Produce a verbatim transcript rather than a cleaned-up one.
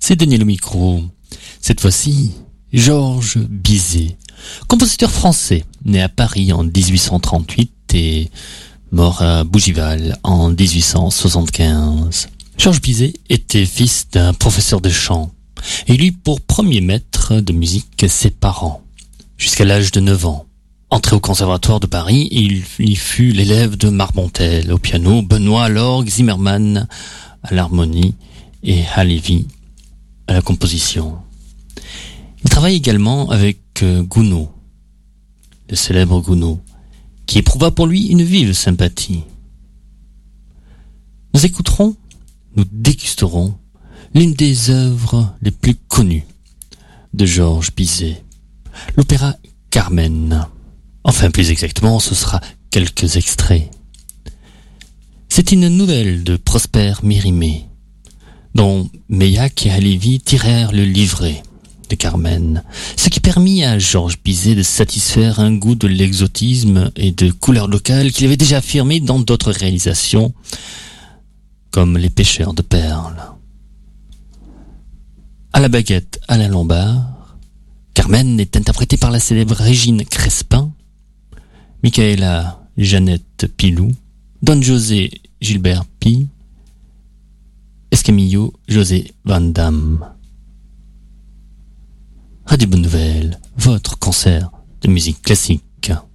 c'est Daniel au micro. Cette fois-ci, Georges Bizet, compositeur français, né à Paris en dix-huit cent trente-huit et mort à Bougival en dix-huit cent soixante-quinze. Georges Bizet était fils d'un professeur de chant et lui pour premier maître de musique ses parents, jusqu'à l'âge de neuf ans. Entré au conservatoire de Paris, il y fut l'élève de Marmontel au piano, Benoît à l'orgue, Zimmermann à l'harmonie et Halévy à la composition. Il travaille également avec euh, Gounod, le célèbre Gounod, qui éprouva pour lui une vive sympathie. Nous écouterons, nous dégusterons l'une des œuvres les plus connues de Georges Bizet, l'opéra Carmen. Enfin, plus exactement, ce sera quelques extraits. C'est une nouvelle de Prosper Mérimée, dont Meilhac et Halévy tirèrent le livret de Carmen, ce qui permit à Georges Bizet de satisfaire un goût de l'exotisme et de couleurs locales qu'il avait déjà affirmé dans d'autres réalisations, comme Les pêcheurs de perles. À la baguette, Alain Lombard, Carmen est interprétée par la célèbre Régine Crespin, Michaela Jeannette Pilou, Don José Gilbert Pi, Escamillo José Van Damme. Radio Bonne Nouvelle, votre concert de musique classique.